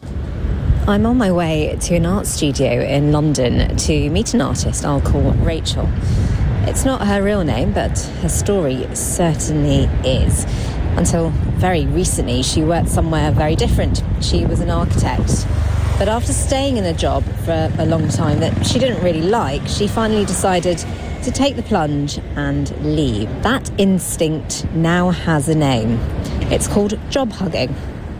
I'm on my way to an art studio in London to meet an artist I'll call Rachel. It's not her real name, but her story certainly is. Until very recently, she worked somewhere very different. She was an architect. But after staying in a job for a long time that she didn't really like, she finally decided to take the plunge and leave. That instinct now has a name. It's called job hugging.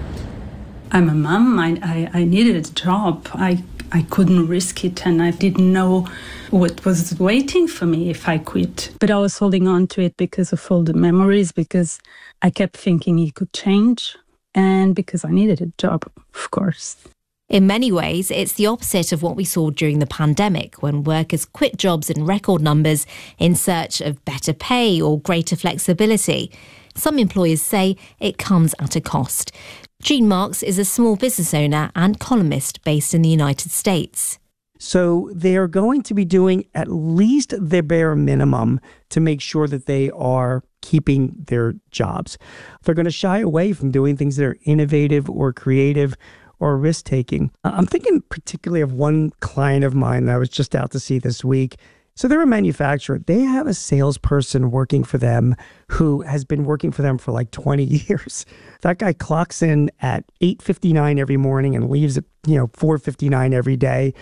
I'm a mum. I, I, I needed a job. I I couldn't risk it, and I didn't know what was waiting for me if I quit. But I was holding on to it because of all the memories, because I kept thinking it could change, and because I needed a job, of course. In many ways, it's the opposite of what we saw during the pandemic, when workers quit jobs in record numbers in search of better pay or greater flexibility. Some employers say it comes at a cost. Jean Marks is a small business owner and columnist based in the United States. So they are going to be doing at least the bare minimum to make sure that they are keeping their jobs. They're going to shy away from doing things that are innovative or creative or risk-taking. I'm thinking particularly of one client of mine that I was just out to see this week. So they're a manufacturer. They have a salesperson working for them who has been working for them for like twenty years. That guy clocks in at eight fifty-nine every morning and leaves at, you know, four fifty-nine every day.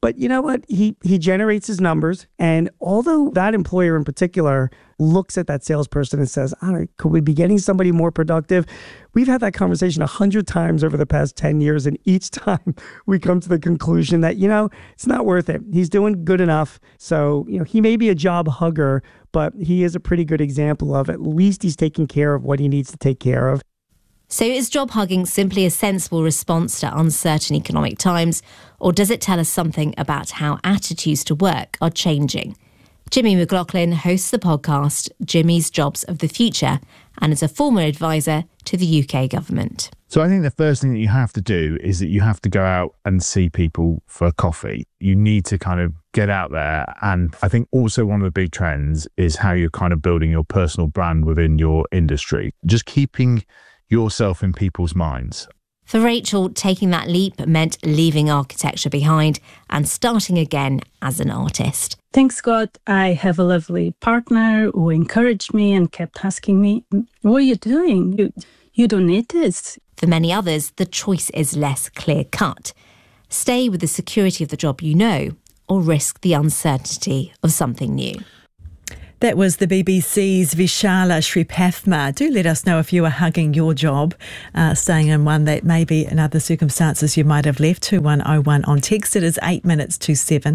But you know what? He he generates his numbers. And although that employer in particular looks at that salesperson and says, all right, could we be getting somebody more productive? We've had that conversation a hundred times over the past ten years. And each time we come to the conclusion that, you know, it's not worth it. He's doing good enough. So, you know, he may be a job hugger, but he is a pretty good example of at least he's taking care of what he needs to take care of. So is job hugging simply a sensible response to uncertain economic times, or does it tell us something about how attitudes to work are changing? Jimmy McLaughlin hosts the podcast Jimmy's Jobs of the Future and is a former advisor to the U K government. So I think the first thing that you have to do is that you have to go out and see people for coffee. You need to kind of get out there. And I think also one of the big trends is how you're kind of building your personal brand within your industry. Just keeping yourself in people's minds. For Rachel, taking that leap meant leaving architecture behind and starting again as an artist. Thanks God, I have a lovely partner who encouraged me and kept asking me, what are you doing? You, you don't need this. For many others, the choice is less clear-cut. Stay with the security of the job you know, or risk the uncertainty of something new. That was the B B C's Vishala Sripathma. Do let us know if you are hugging your job, uh, staying in one that maybe in other circumstances you might have left. two one oh one on text. It is eight minutes to seven.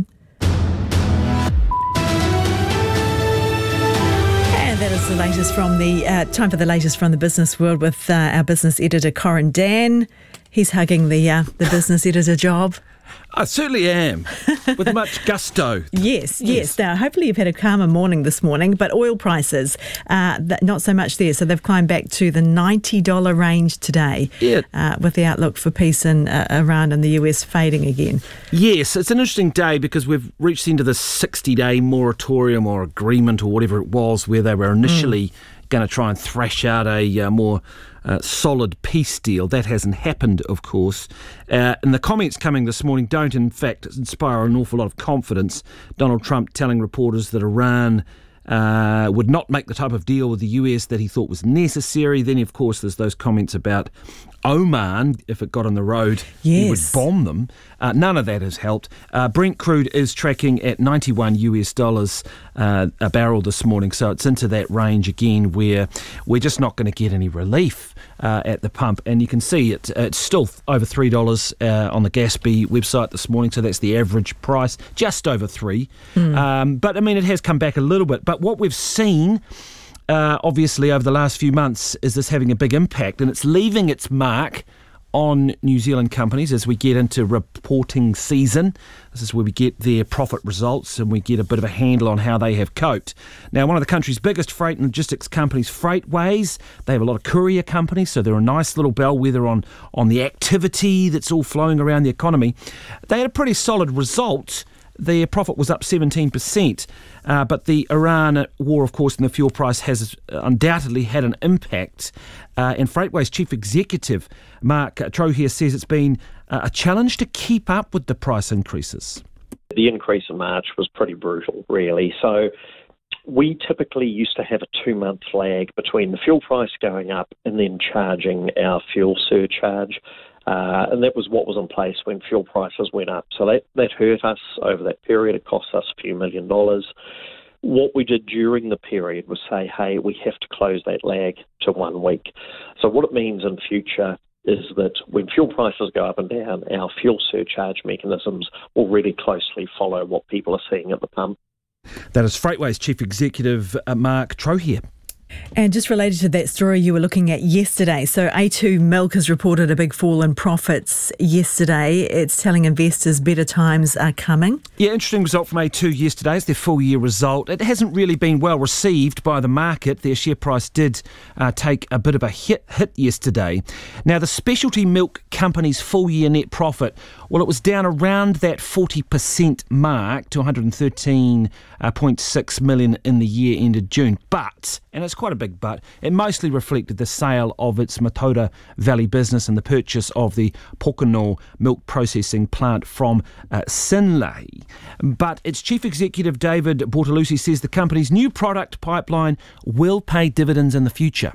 And that is the latest from the, uh, time for the latest from the business world with uh, our business editor, Corin Dan. He's hugging the, uh, the business editor job. I certainly am, with much gusto. Yes, yes, yes. Now, hopefully you've had a calmer morning this morning, but oil prices, uh, not so much there. So they've climbed back to the ninety dollars range today, yeah. uh, with the outlook for peace in uh, Iran and the U S fading again. Yes, it's an interesting day because we've reached the end of the sixty-day moratorium or agreement or whatever it was where they were initially mm. going to try and thrash out a uh, more uh, solid peace deal. That hasn't happened, of course. Uh, and the comments coming this morning don't, in fact, inspire an awful lot of confidence. Donald Trump telling reporters that Iran uh, would not make the type of deal with the U S that he thought was necessary. Then, of course, there's those comments about Oman, if it got on the road, yes. he would bomb them. Uh, none of that has helped. Uh, Brent crude is tracking at ninety-one U S dollars uh, a barrel this morning, so it's into that range again where we're just not going to get any relief uh, at the pump. And you can see it, it's still over three dollars uh, on the Gaspy website this morning, so that's the average price, just over three. Mm. Um, but, I mean, it has come back a little bit. But what we've seen... Uh, obviously, over the last few months, is this having a big impact, and it's leaving its mark on New Zealand companies as we get into reporting season. This is where we get their profit results and we get a bit of a handle on how they have coped. Now, one of the country's biggest freight and logistics companies, Freightways, they have a lot of courier companies, so they're a nice little bellwether on, on the activity that's all flowing around the economy. They had a pretty solid result. Their profit was up seventeen percent, uh, but the Iran war, of course, and the fuel price has undoubtedly had an impact. Uh, and Freightways chief executive, Mark Trohier, says it's been uh, a challenge to keep up with the price increases. The increase in March was pretty brutal, really. So we typically used to have a two-month lag between the fuel price going up and then charging our fuel surcharge. Uh, and that was what was in place when fuel prices went up. So that, that hurt us over that period. It cost us a few million dollars. What we did during the period was say, hey, we have to close that lag to one week. So what it means in future is that when fuel prices go up and down, our fuel surcharge mechanisms will really closely follow what people are seeing at the pump. That is Freightways Chief Executive uh, Mark Trohier. And just related to that story you were looking at yesterday, so A two Milk has reported a big fall in profits yesterday. It's telling investors better times are coming. Yeah, interesting result from A two yesterday. It's their full year result. It hasn't really been well received by the market. Their share price did uh, take a bit of a hit, hit yesterday. Now, the specialty milk company's full year net profit, well, it was down around that forty percent mark to one hundred thirteen point six million dollars in the year ended June. But, and it's quite a big but, it mostly reflected the sale of its Matoda Valley business and the purchase of the Pokeno milk processing plant from uh, Synlait. But its chief executive, David Bortolussi, says the company's new product pipeline will pay dividends in the future.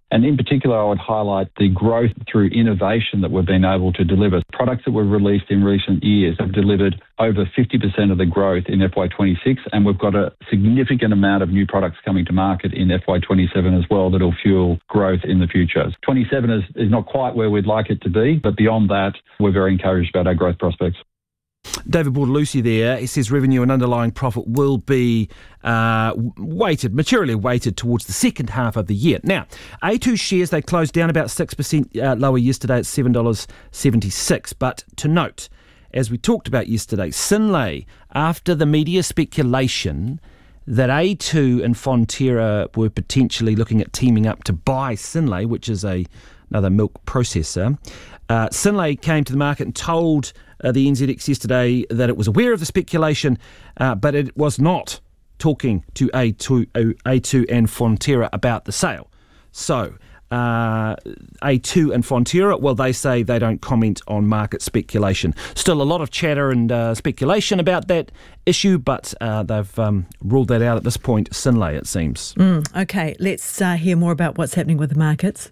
And in particular, I would highlight the growth through innovation that we've been able to deliver. Products that we've released in recent years have delivered over fifty percent of the growth in F Y twenty-six, and we've got a significant amount of new products coming to market in F Y twenty-seven as well that will fuel growth in the future. twenty-seven is, is not quite where we'd like it to be, but beyond that, we're very encouraged about our growth prospects. David Bortolussi there. He says revenue and underlying profit will be uh, weighted, materially weighted towards the second half of the year. Now, A two shares, they closed down about six percent uh, lower yesterday at seven dollars seventy-six. But to note, as we talked about yesterday, Synlait, after the media speculation that A two and Fonterra were potentially looking at teaming up to buy Synlait, which is a another milk processor, uh, Synlait came to the market and told Uh, the N Z X yesterday that it was aware of the speculation, uh, but it was not talking to A two, A two and Fonterra about the sale. So, uh, A two and Fonterra, well, they say they don't comment on market speculation. Still a lot of chatter and uh, speculation about that issue, but uh, they've um, ruled that out at this point. Synlait, it seems. Mm, okay, let's uh, hear more about what's happening with the markets.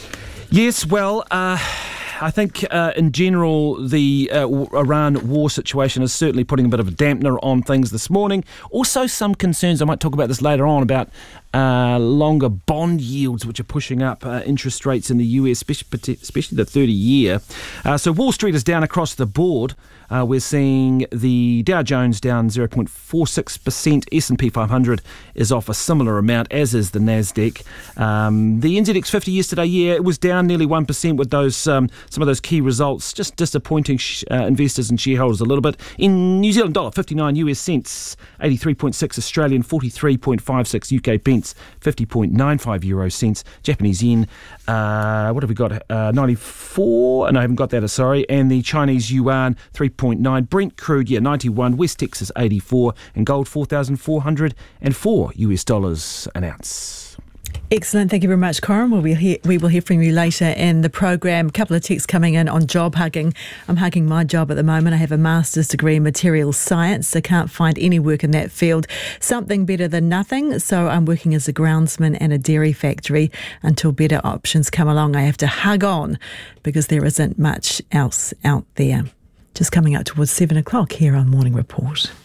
Yes, well, uh, I think uh, in general the uh, Iran war situation is certainly putting a bit of a dampener on things this morning. Also some concerns, I might talk about this later on, about uh, longer bond yields which are pushing up uh, interest rates in the U S, especially, especially the thirty-year. Uh, so Wall Street is down across the board. Uh, we're seeing the Dow Jones down zero point four six percent. S and P five hundred is off a similar amount, as is the Nasdaq. Um, the N Z X fifty yesterday, yeah, it was down nearly one percent with those um, some of those key results, just disappointing sh- uh, investors and shareholders a little bit. In New Zealand dollar, fifty-nine U S cents, eighty-three point six Australian, forty-three point five six U K pence, fifty point nine five euro cents. Japanese yen, uh, what have we got? Uh, ninety-four, and I haven't got that, sorry. And the Chinese yuan, three point nine. Brent crude, yeah, ninety-one. West Texas, eighty-four. And gold, four thousand four hundred four U S dollars an ounce. Excellent. Thank you very much, Corin. We'll hear, we will hear from you later in the program. A couple of texts coming in on job hugging. I'm hugging my job at the moment. I have a master's degree in materials science. I can't find any work in that field. Something better than nothing. So I'm working as a groundsman in a dairy factory until better options come along. I have to hug on because there isn't much else out there. Just coming up towards seven o'clock here on Morning Report.